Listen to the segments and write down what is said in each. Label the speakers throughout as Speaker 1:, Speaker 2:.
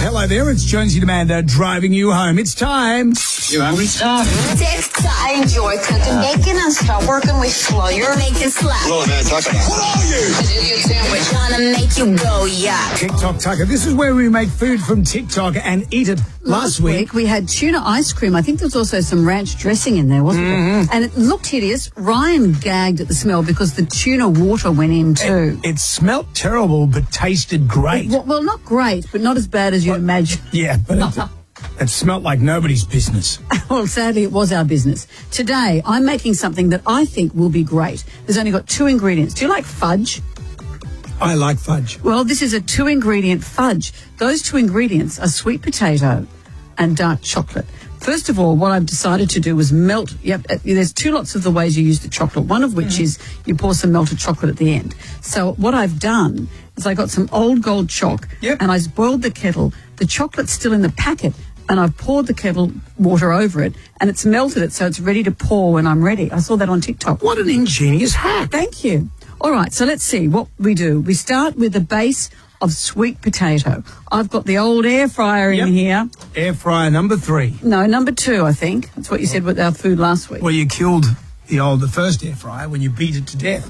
Speaker 1: Hello there, it's Jonesy Demander driving you home. It's time.
Speaker 2: You hungry?
Speaker 3: I enjoy cooking bacon and start working with flour. Make it slap.
Speaker 2: What are you?
Speaker 3: Idiot sandwich. Gonna make you go, yeah.
Speaker 1: TikTok Tucker. This is where we make food from TikTok and eat it. Last week
Speaker 4: we had tuna ice cream. I think there was also some ranch dressing in there, wasn't there? And it looked hideous. Ryan gagged at the smell because the tuna water went in too.
Speaker 1: it smelt terrible but tasted great.
Speaker 4: Well, not great, but not as bad as you'd imagine.
Speaker 1: Yeah, but it smelt like nobody's business.
Speaker 4: Well, sadly, it was our business. Today, I'm making something that I think will be great. There's only got 2 ingredients. Do you like fudge?
Speaker 1: I like fudge.
Speaker 4: Well, this is a 2-ingredient fudge. Those 2 ingredients are sweet potato and dark chocolate. First of all, what I've decided to do was melt. There's 2 lots of the ways you use the chocolate, one of which is you pour some melted chocolate at the end. So what I've done is I got some Old Gold chalk and I boiled the kettle. The chocolate's still in the packet and I've poured the kettle water over it and it's melted it so it's ready to pour when I'm ready. I saw that on TikTok.
Speaker 1: What an ingenious hack.
Speaker 4: Thank you. All right, so let's see what we do. We start with the base of sweet potato. I've got the old air fryer in here.
Speaker 1: Air fryer number 3.
Speaker 4: No, number 2, I think. That's what you said with our food last week.
Speaker 1: Well, you killed the first air fryer when you beat it to death.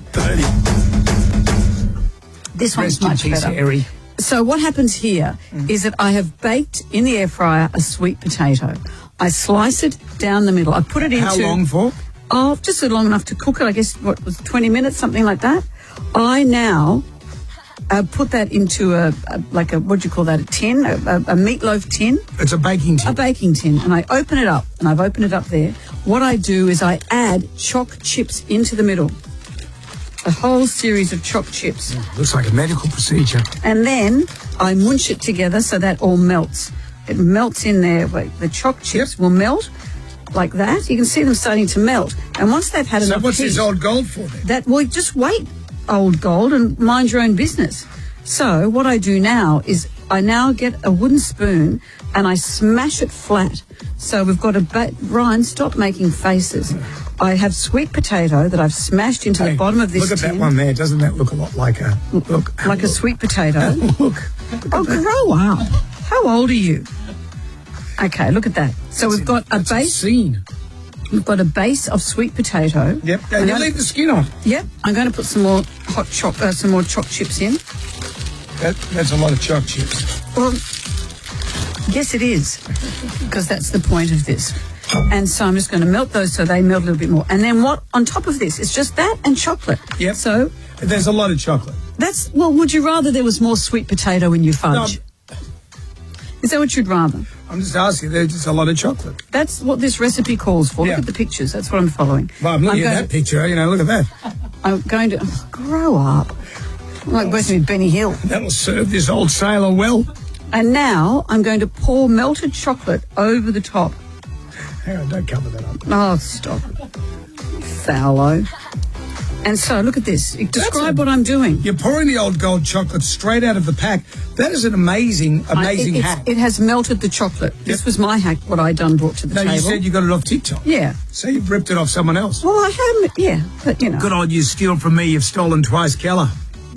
Speaker 4: This one's
Speaker 1: Rest in
Speaker 4: much
Speaker 1: peace,
Speaker 4: better.
Speaker 1: Harry.
Speaker 4: So what happens here is that I have baked in the air fryer a sweet potato. I slice it down the middle. I put it into...
Speaker 1: How long for?
Speaker 4: Oh, just long enough to cook it. I guess, what was 20 minutes, something like that. I now put that into what do you call that, a tin, a meatloaf tin?
Speaker 1: It's a baking tin.
Speaker 4: A baking tin. And I open it up, and I've opened it up there. What I do is I add choc chips into the middle. A whole series of choc chips.
Speaker 1: Looks like a medical procedure.
Speaker 4: And then I munch it together so that all melts. It melts in there. The choc chips will melt like that. You can see them starting to melt. And once they've had enough
Speaker 1: So what's
Speaker 4: heat,
Speaker 1: this Old Gold for then?
Speaker 4: just wait, Old Gold, and mind your own business. So what I do now is I now get a wooden spoon and I smash it flat. So we've got Ryan, stop making faces. I have sweet potato that I've smashed into the bottom of this tin.
Speaker 1: Look at that one there. Doesn't that look a lot like a...
Speaker 4: a sweet potato?
Speaker 1: Look.
Speaker 4: Oh, grow up. How old are you? Okay, look at that. So we've got a base.
Speaker 1: Scene.
Speaker 4: We've got a base of sweet potato.
Speaker 1: Yep. And you leave the skin on.
Speaker 4: Yep. I'm going to put some more some more choc chips in.
Speaker 1: That's a lot of choc chips.
Speaker 4: Well, yes, it is, because that's the point of this. And so I'm just going to melt those so they melt a little bit more. And then what on top of this? It's just that and chocolate.
Speaker 1: Yep.
Speaker 4: So
Speaker 1: there's a lot of chocolate.
Speaker 4: Would you rather there was more sweet potato in your fudge?
Speaker 1: No.
Speaker 4: Is that what you'd rather?
Speaker 1: I'm just asking. There's just a lot of chocolate.
Speaker 4: That's what this recipe calls for.
Speaker 1: Yeah.
Speaker 4: Look at the pictures. That's what I'm following.
Speaker 1: Well, I'm looking at that picture. Look at that.
Speaker 4: I'm going to... grow up. I'm like working with Benny Hill.
Speaker 1: That'll serve this old sailor well.
Speaker 4: And now I'm going to pour melted chocolate over the top.
Speaker 1: Hang on, don't cover that up.
Speaker 4: Oh, stop. Foulo. And so, look at this. Describe what I'm doing.
Speaker 1: You're pouring the Old Gold chocolate straight out of the pack. That is an amazing hack.
Speaker 4: It has melted the chocolate.
Speaker 1: Yep.
Speaker 4: This was my hack, what I brought to the table.
Speaker 1: You said you got it off TikTok.
Speaker 4: Yeah.
Speaker 1: So you've ripped it off someone else.
Speaker 4: Well, I haven't, yeah, but you know.
Speaker 1: Good old you steal from me, you've stolen twice, Keller.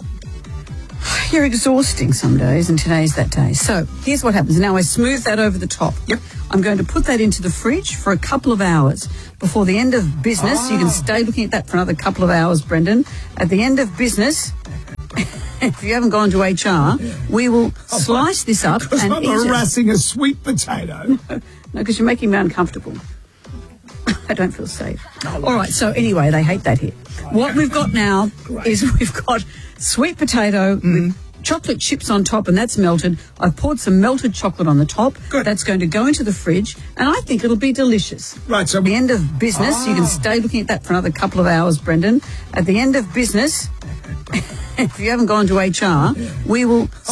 Speaker 4: You're exhausting some days, and today's that day. So here's what happens. Now I smooth that over the top.
Speaker 1: Yep.
Speaker 4: I'm going to put that into the fridge for a couple of hours before the end of business. You can stay looking at that for another couple of hours, Brendan. At the end of business, if you haven't gone to HR, we will slice this up and
Speaker 1: I'm
Speaker 4: eat it.
Speaker 1: harassing a sweet potato.
Speaker 4: No, because you're making me uncomfortable. I don't feel safe. All right, so anyway, they hate that here. What we've got now is we've got sweet potato with chocolate chips on top, and that's melted. I've poured some melted chocolate on the top.
Speaker 1: Good.
Speaker 4: That's going to go into the fridge, and I think it'll be delicious.
Speaker 1: Right, so...
Speaker 4: At the end of business, you can stay looking at that for another couple of hours, Brendan. At the end of business, if you haven't gone to HR, we will...